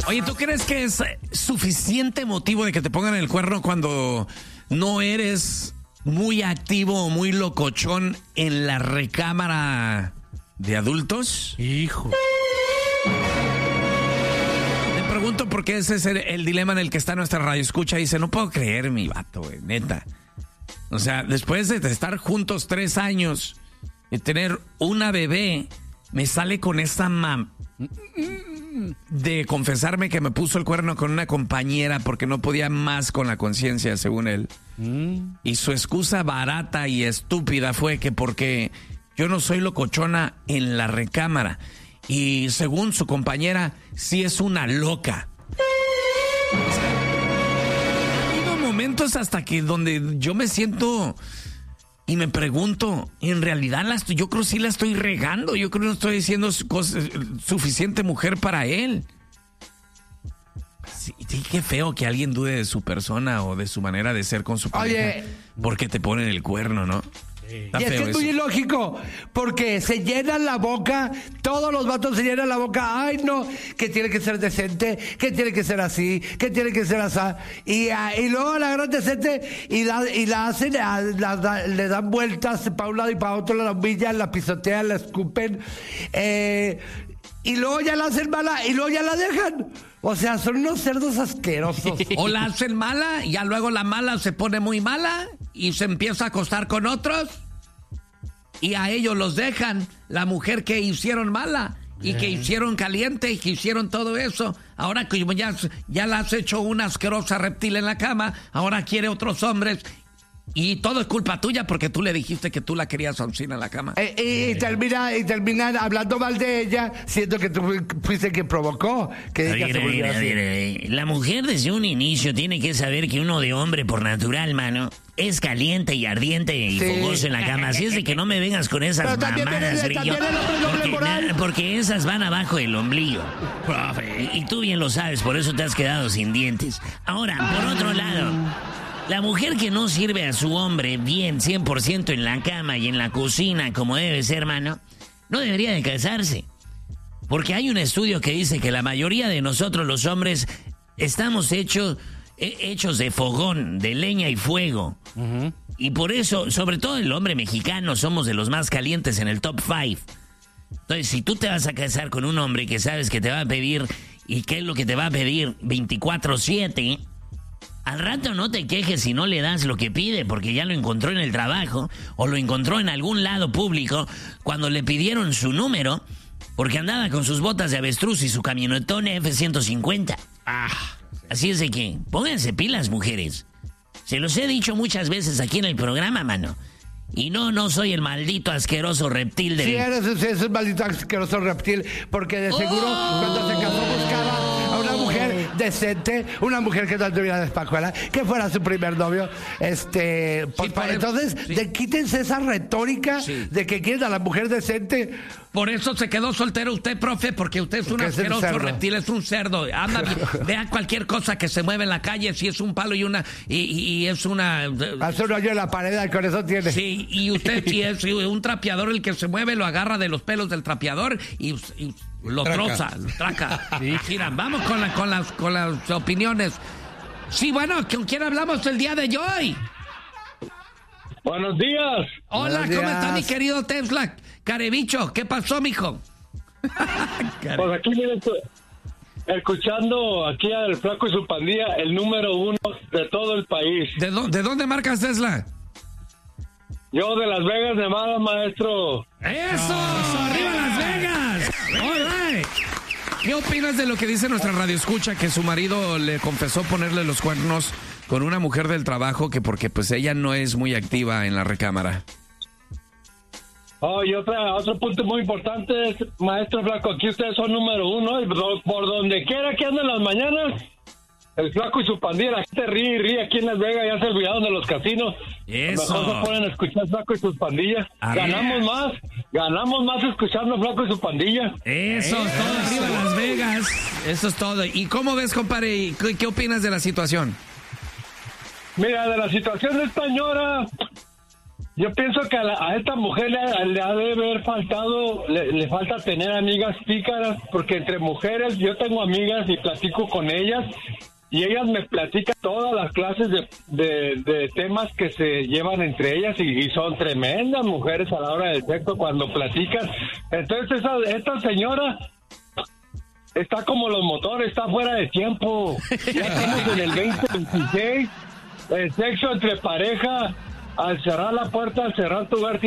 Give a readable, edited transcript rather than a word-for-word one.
Oye, ¿tú crees que es suficiente motivo de que te pongan el cuerno cuando no eres muy activo o muy locochón en la recámara de adultos? Hijo. Te pregunto porque ese es el dilema en el que está nuestra radio escucha. Dice, no puedo creer, mi vato, güey, neta. O sea, después de estar juntos 3 años y tener una bebé, me sale con esta de confesarme que me puso el cuerno con una compañera porque no podía más con la conciencia, según él. Y su excusa barata y estúpida fue que porque yo no soy locochona en la recámara. Y según su compañera, sí es una loca. O sea, ha habido momentos hasta que donde yo me siento y me pregunto, en realidad yo creo que sí la estoy regando. Yo creo que no estoy diciendo suficiente mujer para él. Sí, qué feo que alguien dude de su persona o de su manera de ser con su pareja. Oye, porque te ponen el cuerno, ¿no? Y es que es muy ilógico, porque se llenan la boca, todos los vatos se llenan la boca, ay no, que tiene que ser decente, que tiene que ser así, que tiene que ser así, y luego la gran decente y la hacen, le dan vueltas para un lado y para otro, la humillan, la pisotean, la escupen, y luego ya la hacen mala y luego ya la dejan. O sea, son unos cerdos asquerosos. O la hacen mala, y ya luego la mala se pone muy mala y se empieza a acostar con otros. Y a ellos los dejan, la mujer que hicieron mala y que hicieron caliente y que hicieron todo eso. Ahora que ya la has hecho una asquerosa reptil en la cama, ahora quiere otros hombres. Y todo es culpa tuya porque tú le dijiste que tú la querías así en la cama. Y terminan hablando mal de ella, siendo que tú fuiste quien provocó que ella se volviera así. La mujer desde un inicio tiene que saber que uno de hombre por natural, mano, es caliente y ardiente y fogoso en la cama. Así es de que no me vengas con esas mamadas, brillo. Porque esas van abajo del ombligo. Y tú bien lo sabes, por eso te has quedado sin dientes. Ahora, por otro lado, la mujer que no sirve a su hombre bien 100% en la cama y en la cocina como debe ser, hermano, no debería de casarse. Porque hay un estudio que dice que la mayoría de nosotros los hombres estamos hechos de fogón, de leña y fuego. Uh-huh. Y por eso, sobre todo el hombre mexicano, somos de los más calientes en el top 5. Entonces, si tú te vas a casar con un hombre que sabes que te va a pedir, ¿y qué es lo que te va a pedir? 24/7... Al rato no te quejes si no le das lo que pide porque ya lo encontró en el trabajo o lo encontró en algún lado público cuando le pidieron su número porque andaba con sus botas de avestruz y su camionetón F-150. Así es de que pónganse pilas, mujeres. Se los he dicho muchas veces aquí en el programa, mano. Y no soy el maldito asqueroso reptil de... Sí, eres un maldito asqueroso reptil porque de seguro cuando se casó buscaba a una mujer decente, una mujer que no tuviera despajuela, que fuera su primer novio. Entonces, quítense esa retórica de que quieren a la mujer decente. Por eso se quedó soltero usted, profe, porque usted es un asqueroso reptil, es un cerdo. Anda, vea cualquier cosa que se mueve en la calle, si es un palo y es una... Hace un hoyo en la pared, con eso tiene. Sí, y usted si es un trapeador el que se mueve, lo agarra de los pelos del trapeador y lo troza, lo traca. Sí. Mira, vamos con las opiniones. Sí, bueno, ¿con quién hablamos el día de hoy? Buenos días. Hola, Buenos días. ¿Cómo está mi querido Tesla? Carebicho, ¿qué pasó, mijo? Pues aquí escuchando aquí al Flaco y su pandilla, el número 1 de todo el país. ¿De dónde marcas, Tesla? Yo de Las Vegas, Nevada, maestro. ¡Eso! ¡Arriba Las Vegas! ¡All right! ¿Qué opinas de lo que dice nuestra radioescucha que su marido le confesó ponerle los cuernos con una mujer del trabajo que porque pues ella no es muy activa en la recámara? Y otro punto muy importante es, maestro Flaco, aquí ustedes son número 1 y por donde quiera que anden las mañanas, el Flaco y su pandilla, la gente ríe aquí en Las Vegas, ya se olvidaron de los casinos. Eso. Mejor se ponen a escuchar Flaco y sus pandillas. Ganamos más escuchando Flaco y su pandilla. Eso es todo, arriba Las Vegas. Eso es todo. ¿Y cómo ves, compadre? ¿Qué opinas de la situación? Mira, de la situación española, Yo pienso que a esta mujer le ha de haber faltado, le falta tener amigas pícaras, porque entre mujeres yo tengo amigas y platico con ellas y ellas me platican todas las clases de temas que se llevan entre ellas y son tremendas mujeres a la hora del sexo cuando platican. Entonces esta señora está como los motores, está fuera de tiempo. Ya estamos en el 2026, el sexo entre pareja. Al cerrar la puerta, al cerrar tu hogar,